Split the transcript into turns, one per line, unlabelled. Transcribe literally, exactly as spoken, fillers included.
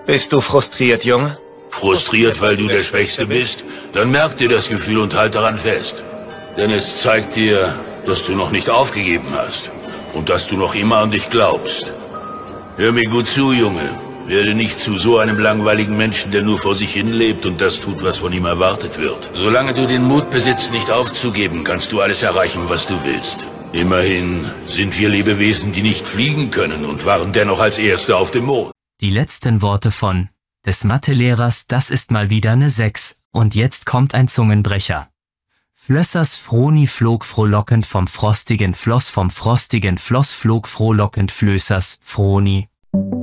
Bist du frustriert, Junge?
Frustriert, weil du der Schwächste bist? Dann merk dir das Gefühl und halt daran fest. Denn es zeigt dir, dass du noch nicht aufgegeben hast. Und dass du noch immer an dich glaubst. Hör mir gut zu, Junge. Werde nicht zu so einem langweiligen Menschen, der nur vor sich hin lebt und das tut, was von ihm erwartet wird. Solange du den Mut besitzt, nicht aufzugeben, kannst du alles erreichen, was du willst. Immerhin sind wir Lebewesen, die nicht fliegen können und waren dennoch als Erste auf dem Mond.
Die letzten Worte von des Mathelehrers, das ist mal wieder eine sechs. Und jetzt kommt ein Zungenbrecher. Flössers Froni flog frohlockend vom frostigen Floss, vom frostigen Floss flog frohlockend Flößers Froni.